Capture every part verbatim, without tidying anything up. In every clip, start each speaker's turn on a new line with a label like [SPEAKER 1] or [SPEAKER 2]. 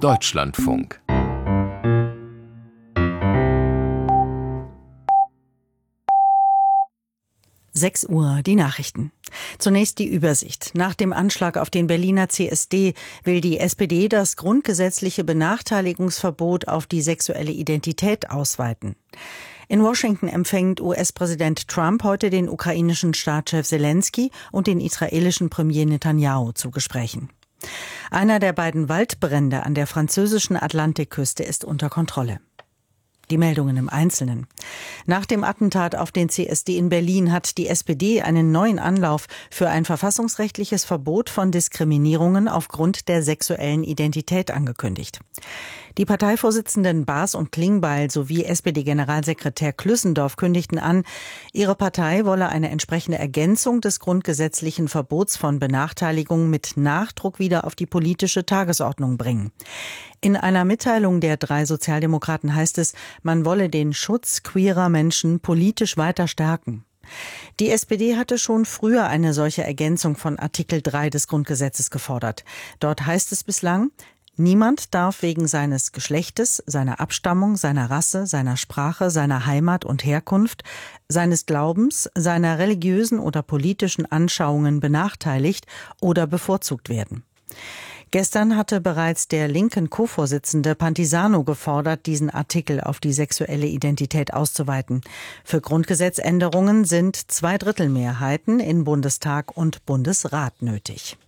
[SPEAKER 1] Deutschlandfunk.
[SPEAKER 2] sechs Uhr, die Nachrichten. Zunächst die Übersicht. Nach dem Anschlag auf den Berliner C S D will die S P D das grundgesetzliche Benachteiligungsverbot auf die sexuelle Identität ausweiten. In Washington empfängt U S-Präsident Trump heute den ukrainischen Staatschef Selenskyj und den israelischen Premier Netanyahu zu Gesprächen. Einer der beiden Waldbrände an der französischen Atlantikküste ist unter Kontrolle. Die Meldungen im Einzelnen. Nach dem Attentat auf den C S D in Berlin hat die S P D einen neuen Anlauf für ein verfassungsrechtliches Verbot von Diskriminierungen aufgrund der sexuellen Identität angekündigt. Die Parteivorsitzenden Baas und Klingbeil sowie S P D-Generalsekretär Klüssendorf kündigten an, ihre Partei wolle eine entsprechende Ergänzung des grundgesetzlichen Verbots von Benachteiligung mit Nachdruck wieder auf die politische Tagesordnung bringen. In einer Mitteilung der drei Sozialdemokraten heißt es, man wolle den Schutz queerer Menschen politisch weiter stärken. Die S P D hatte schon früher eine solche Ergänzung von Artikel drei des Grundgesetzes gefordert. Dort heißt es bislang: Niemand darf wegen seines Geschlechtes, seiner Abstammung, seiner Rasse, seiner Sprache, seiner Heimat und Herkunft, seines Glaubens, seiner religiösen oder politischen Anschauungen benachteiligt oder bevorzugt werden. Gestern hatte bereits der linken Co-Vorsitzende Pantisano gefordert, diesen Artikel auf die sexuelle Identität auszuweiten. Für Grundgesetzänderungen sind Zweidrittelmehrheiten in Bundestag und Bundesrat nötig.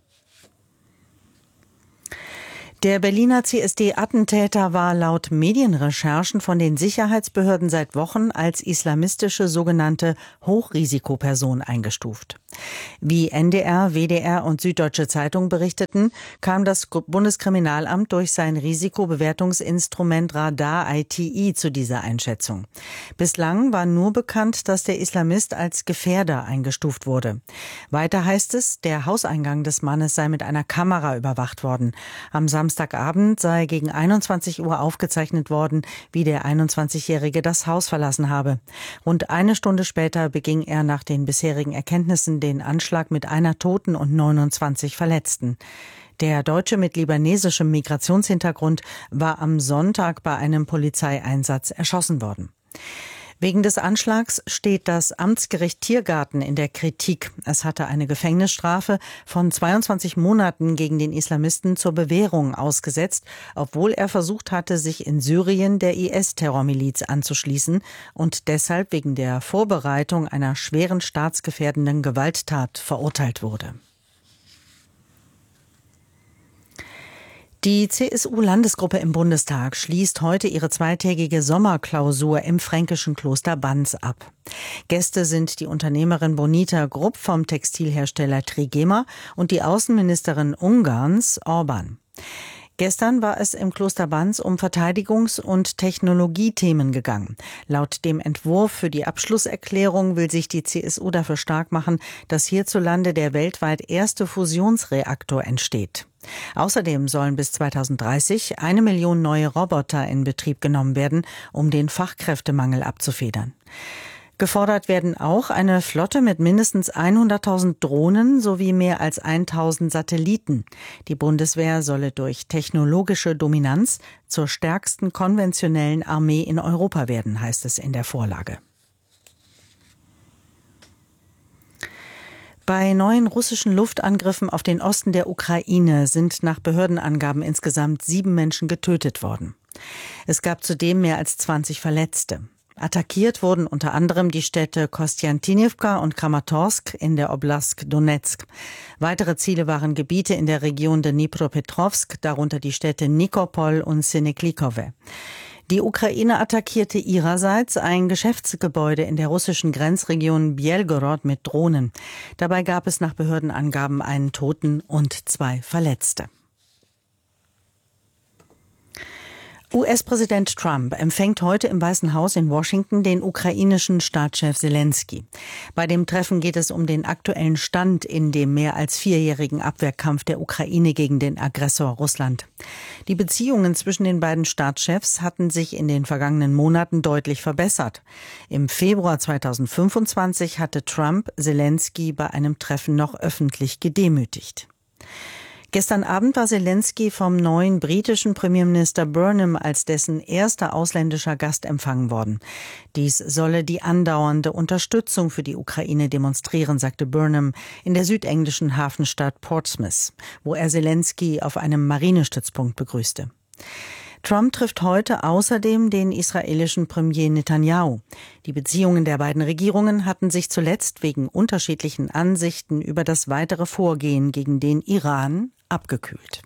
[SPEAKER 2] Der Berliner C S D-Attentäter war laut Medienrecherchen von den Sicherheitsbehörden seit Wochen als islamistische sogenannte Hochrisikoperson eingestuft. Wie N D R, W D R und Süddeutsche Zeitung berichteten, kam das Bundeskriminalamt durch sein Risikobewertungsinstrument Radar I T I zu dieser Einschätzung. Bislang war nur bekannt, dass der Islamist als Gefährder eingestuft wurde. Weiter heißt es, der Hauseingang des Mannes sei mit einer Kamera überwacht worden. Am Samstagabend sei gegen einundzwanzig Uhr aufgezeichnet worden, wie der einundzwanzigjährige das Haus verlassen habe. Rund eine Stunde später beging er nach den bisherigen Erkenntnissen den Anschlag mit einer Toten und neunundzwanzig Verletzten. Der Deutsche mit libanesischem Migrationshintergrund war am Sonntag bei einem Polizeieinsatz erschossen worden. Wegen des Anschlags steht das Amtsgericht Tiergarten in der Kritik. Es hatte eine Gefängnisstrafe von zweiundzwanzig Monaten gegen den Islamisten zur Bewährung ausgesetzt, obwohl er versucht hatte, sich in Syrien der I S-Terrormiliz anzuschließen und deshalb wegen der Vorbereitung einer schweren staatsgefährdenden Gewalttat verurteilt wurde. Die C S U-Landesgruppe im Bundestag schließt heute ihre zweitägige Sommerklausur im fränkischen Kloster Banz ab. Gäste sind die Unternehmerin Bonita Grupp vom Textilhersteller Trigema und die Außenministerin Ungarns Orban. Gestern war es im Kloster Banz um Verteidigungs- und Technologiethemen gegangen. Laut dem Entwurf für die Abschlusserklärung will sich die C S U dafür stark machen, dass hierzulande der weltweit erste Fusionsreaktor entsteht. Außerdem sollen bis zweitausenddreißig eine Million neue Roboter in Betrieb genommen werden, um den Fachkräftemangel abzufedern. Gefordert werden auch eine Flotte mit mindestens hunderttausend Drohnen sowie mehr als tausend Satelliten. Die Bundeswehr solle durch technologische Dominanz zur stärksten konventionellen Armee in Europa werden, heißt es in der Vorlage. Bei neuen russischen Luftangriffen auf den Osten der Ukraine sind nach Behördenangaben insgesamt sieben Menschen getötet worden. Es gab zudem mehr als zwanzig Verletzte. Attackiert wurden unter anderem die Städte Kostjantinivka und Kramatorsk in der Oblast Donezk. Weitere Ziele waren Gebiete in der Region Dnipropetrovsk, darunter die Städte Nikopol und Seneklikowe. Die Ukraine attackierte ihrerseits ein Geschäftsgebäude in der russischen Grenzregion Bjelgorod mit Drohnen. Dabei gab es nach Behördenangaben einen Toten und zwei Verletzte. U S-Präsident Trump empfängt heute im Weißen Haus in Washington den ukrainischen Staatschef Selenskyj. Bei dem Treffen geht es um den aktuellen Stand in dem mehr als vierjährigen Abwehrkampf der Ukraine gegen den Aggressor Russland. Die Beziehungen zwischen den beiden Staatschefs hatten sich in den vergangenen Monaten deutlich verbessert. Im Februar zweitausendfünfundzwanzig hatte Trump Selenskyj bei einem Treffen noch öffentlich gedemütigt. Gestern Abend war Selenskyj vom neuen britischen Premierminister Burnham als dessen erster ausländischer Gast empfangen worden. Dies solle die andauernde Unterstützung für die Ukraine demonstrieren, sagte Burnham in der südenglischen Hafenstadt Portsmouth, wo er Selenskyj auf einem Marinestützpunkt begrüßte. Trump trifft heute außerdem den israelischen Premier Netanyahu. Die Beziehungen der beiden Regierungen hatten sich zuletzt wegen unterschiedlichen Ansichten über das weitere Vorgehen gegen den Iran abgekühlt.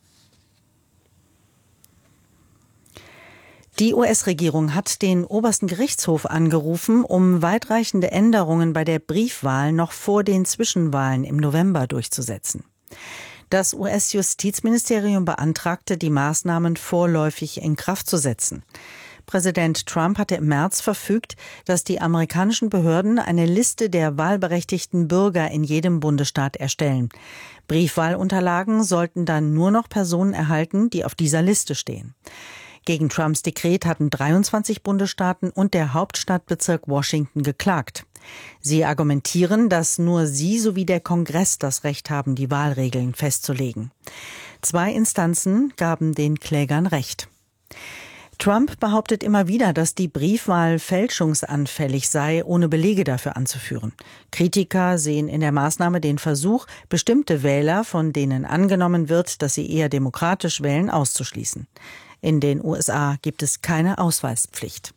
[SPEAKER 2] Die U S-Regierung hat den obersten Gerichtshof angerufen, um weitreichende Änderungen bei der Briefwahl noch vor den Zwischenwahlen im November durchzusetzen. Das U S-Justizministerium beantragte, die Maßnahmen vorläufig in Kraft zu setzen. Präsident Trump hatte im März verfügt, dass die amerikanischen Behörden eine Liste der wahlberechtigten Bürger in jedem Bundesstaat erstellen. Briefwahlunterlagen sollten dann nur noch Personen erhalten, die auf dieser Liste stehen. Gegen Trumps Dekret hatten dreiundzwanzig Bundesstaaten und der Hauptstadtbezirk Washington geklagt. Sie argumentieren, dass nur sie sowie der Kongress das Recht haben, die Wahlregeln festzulegen. Zwei Instanzen gaben den Klägern Recht. Trump behauptet immer wieder, dass die Briefwahl fälschungsanfällig sei, ohne Belege dafür anzuführen. Kritiker sehen in der Maßnahme den Versuch, bestimmte Wähler, von denen angenommen wird, dass sie eher demokratisch wählen, auszuschließen. In den U S A gibt es keine Ausweispflicht.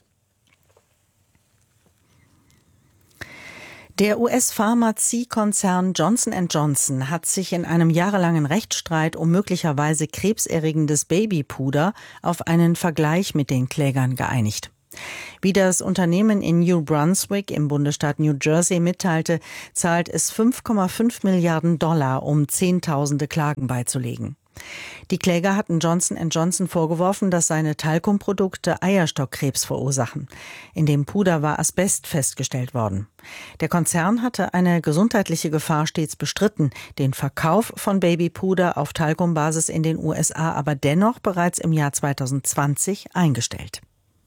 [SPEAKER 2] Der U S-Pharmaziekonzern Johnson and Johnson hat sich in einem jahrelangen Rechtsstreit um möglicherweise krebserregendes Babypuder auf einen Vergleich mit den Klägern geeinigt. Wie das Unternehmen in New Brunswick im Bundesstaat New Jersey mitteilte, zahlt es fünf Komma fünf Milliarden Dollar, um Zehntausende Klagen beizulegen. Die Kläger hatten Johnson and Johnson vorgeworfen, dass seine Talkumprodukte Eierstockkrebs verursachen. In dem Puder war Asbest festgestellt worden. Der Konzern hatte eine gesundheitliche Gefahr stets bestritten, den Verkauf von Babypuder auf Talkumbasis in den U S A aber dennoch bereits im Jahr zweitausendzwanzig eingestellt.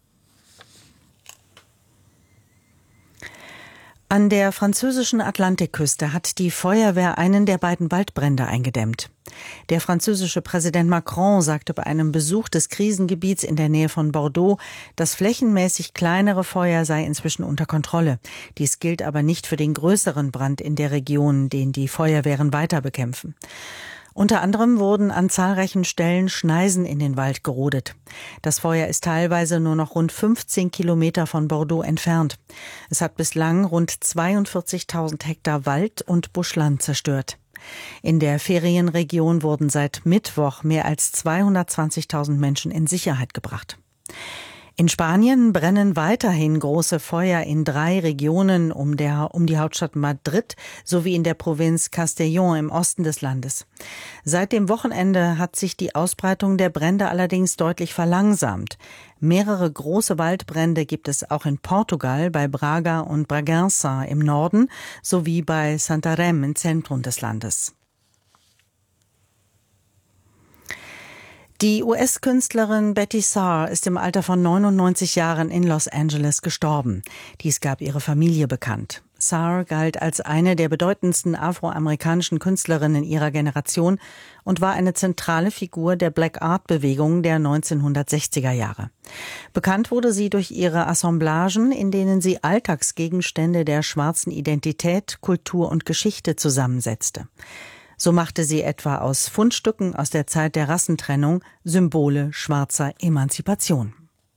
[SPEAKER 2] An der französischen Atlantikküste hat die Feuerwehr einen der beiden Waldbrände eingedämmt. Der französische Präsident Macron sagte bei einem Besuch des Krisengebiets in der Nähe von Bordeaux, das flächenmäßig kleinere Feuer sei inzwischen unter Kontrolle. Dies gilt aber nicht für den größeren Brand in der Region, den die Feuerwehren weiter bekämpfen. Unter anderem wurden an zahlreichen Stellen Schneisen in den Wald gerodet. Das Feuer ist teilweise nur noch rund fünfzehn Kilometer von Bordeaux entfernt. Es hat bislang rund zweiundvierzigtausend Hektar Wald und Buschland zerstört. In der Ferienregion wurden seit Mittwoch mehr als zweihundertzwanzigtausend Menschen in Sicherheit gebracht. In Spanien brennen weiterhin große Feuer in drei Regionen um, der, um die Hauptstadt Madrid sowie in der Provinz Castellón im Osten des Landes. Seit dem Wochenende hat sich die Ausbreitung der Brände allerdings deutlich verlangsamt. Mehrere große Waldbrände gibt es auch in Portugal, bei Braga und Bragança im Norden sowie bei Santarém im Zentrum des Landes. Die U S-Künstlerin Betty Saar ist im Alter von neunundneunzig Jahren in Los Angeles gestorben. Dies gab ihre Familie bekannt. Saar galt als eine der bedeutendsten afroamerikanischen Künstlerinnen ihrer Generation und war eine zentrale Figur der Black Art-Bewegung der neunzehnhundertsechziger Jahre. Bekannt wurde sie durch ihre Assemblagen, in denen sie Alltagsgegenstände der schwarzen Identität, Kultur und Geschichte zusammensetzte. So machte sie etwa aus Fundstücken aus der Zeit der Rassentrennung Symbole schwarzer Emanzipation.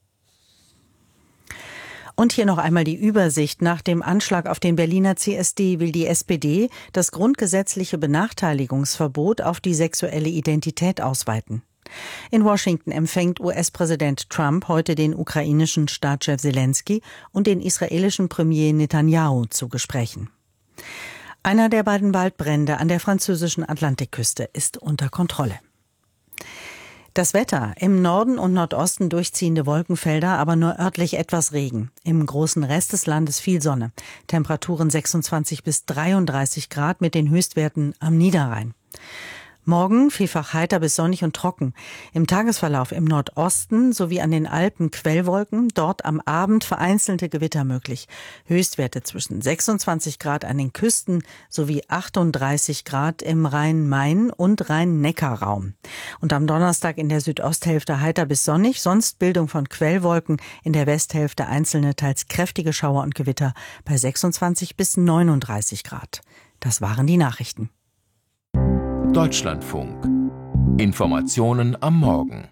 [SPEAKER 2] Und hier noch einmal die Übersicht. Nach dem Anschlag auf den Berliner C S D will die S P D das grundgesetzliche Benachteiligungsverbot auf die sexuelle Identität ausweiten. In Washington empfängt U S-Präsident Trump heute den ukrainischen Staatschef Selenskyj und den israelischen Premier Netanyahu zu Gesprächen. Einer der beiden Waldbrände an der französischen Atlantikküste ist unter Kontrolle. Das Wetter: Im Norden und Nordosten durchziehende Wolkenfelder, aber nur örtlich etwas Regen. Im großen Rest des Landes viel Sonne. Temperaturen sechsundzwanzig bis dreiunddreißig Grad mit den Höchstwerten am Niederrhein. Morgen vielfach heiter bis sonnig und trocken. Im Tagesverlauf im Nordosten sowie an den Alpen Quellwolken, dort am Abend vereinzelte Gewitter möglich. Höchstwerte zwischen sechsundzwanzig Grad an den Küsten sowie achtunddreißig Grad im Rhein-Main- und Rhein-Neckar-Raum. Und am Donnerstag in der Südosthälfte heiter bis sonnig, sonst Bildung von Quellwolken, in der Westhälfte einzelne teils kräftige Schauer und Gewitter bei sechsundzwanzig bis neununddreißig Grad. Das waren die Nachrichten.
[SPEAKER 1] Deutschlandfunk. Informationen am Morgen.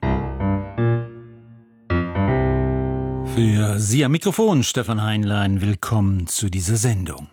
[SPEAKER 3] Für Sie am Mikrofon Stefan Heinlein. Willkommen zu dieser Sendung.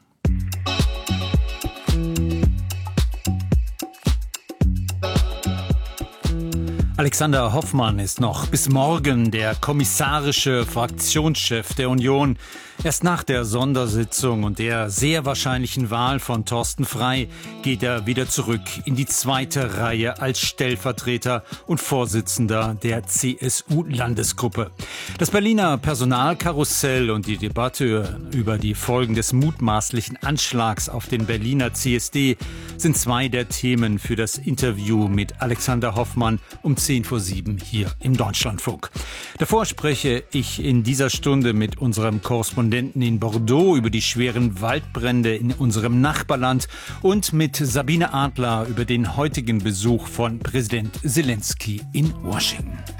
[SPEAKER 3] Alexander Hoffmann ist noch bis morgen der kommissarische Fraktionschef der Union. Erst nach der Sondersitzung und der sehr wahrscheinlichen Wahl von Thorsten Frey geht er wieder zurück in die zweite Reihe als Stellvertreter und Vorsitzender der C S U-Landesgruppe. Das Berliner Personalkarussell und die Debatte über die Folgen des mutmaßlichen Anschlags auf den Berliner C S D sind zwei der Themen für das Interview mit Alexander Hoffmann um zehn vor sieben hier im Deutschlandfunk. Davor spreche ich in dieser Stunde mit unserem Korrespondenten in Bordeaux über die schweren Waldbrände in unserem Nachbarland und mit Sabine Adler über den heutigen Besuch von Präsident Zelensky in Washington.